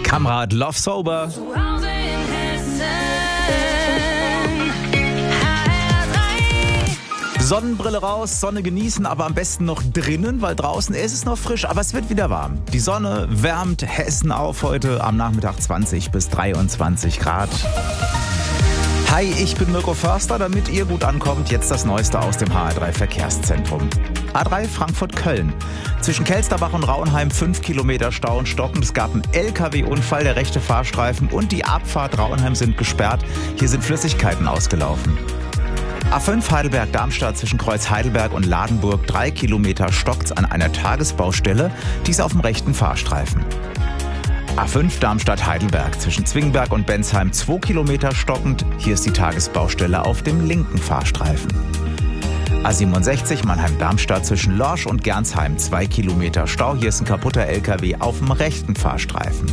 Kamrat Love Sober. Sonnenbrille raus, Sonne genießen, aber am besten noch drinnen, weil draußen ist es noch frisch, aber es wird wieder warm. Die Sonne wärmt Hessen auf heute am Nachmittag 20 bis 23 Grad. Hi, ich bin Mirko Förster, damit ihr gut ankommt, jetzt das Neueste aus dem HR3 Verkehrszentrum. A3 Frankfurt-Köln. Zwischen Kelsterbach und Rauenheim 5 Kilometer Stau und stockend. Es gab einen LKW-Unfall, der rechte Fahrstreifen und die Abfahrt Rauenheim sind gesperrt. Hier sind Flüssigkeiten ausgelaufen. A5 Heidelberg-Darmstadt zwischen Kreuz Heidelberg und Ladenburg 3 Kilometer stockt's an einer Tagesbaustelle, dies auf dem rechten Fahrstreifen. A5 Darmstadt-Heidelberg zwischen Zwingenberg und Bensheim 2 Kilometer stockend, hier ist die Tagesbaustelle auf dem linken Fahrstreifen. A67 Mannheim-Darmstadt zwischen Lorsch und Gernsheim 2 Kilometer Stau, hier ist ein kaputter LKW auf dem rechten Fahrstreifen.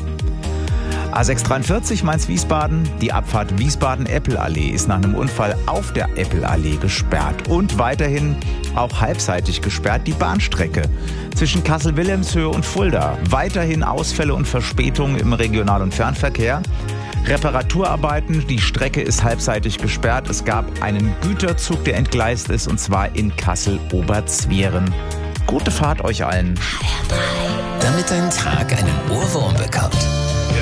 A643 Mainz-Wiesbaden, die Abfahrt Wiesbaden-Eppelallee ist nach einem Unfall auf der Eppelallee gesperrt. Und weiterhin auch halbseitig gesperrt die Bahnstrecke zwischen Kassel-Wilhelmshöhe und Fulda. Weiterhin Ausfälle und Verspätungen im Regional- und Fernverkehr. Reparaturarbeiten, die Strecke ist halbseitig gesperrt. Es gab einen Güterzug, der entgleist ist, und zwar in Kassel-Oberzwieren. Gute Fahrt euch allen. Damit dein Tag einen Ohrwurm bekommt.